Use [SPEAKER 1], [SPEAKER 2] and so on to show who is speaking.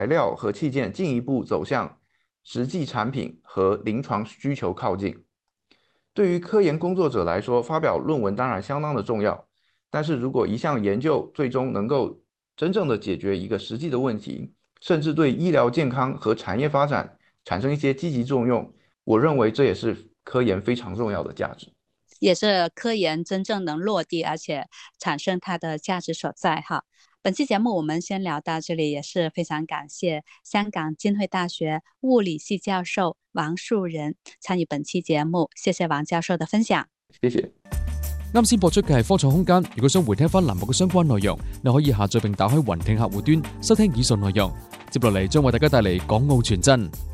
[SPEAKER 1] 材料和器件进一步走向实际产品和临床需求靠近。对于科研工作者来说，发表论文当然相当的重要，但是如果一项研究最终能够真正的解决一个实际的问题，甚至对医疗健康和产业发展产生一些积极作用，我认为这也是科研非常重要的价值。
[SPEAKER 2] 也是科研真正能落地，而且产生它的价值所在哈。本期节目我们先聊到这里，也是非常感谢香港浸会大学物理系教授王树人参与本期節目，謝謝王教授嘅分享。
[SPEAKER 1] 謝謝。
[SPEAKER 3] 啱先播出嘅係科創空間，如果想回聽翻欄目嘅相關內容，你可以下載並打開雲聽客戶端收聽以上內容。接落嚟將為大家帶嚟港澳傳真。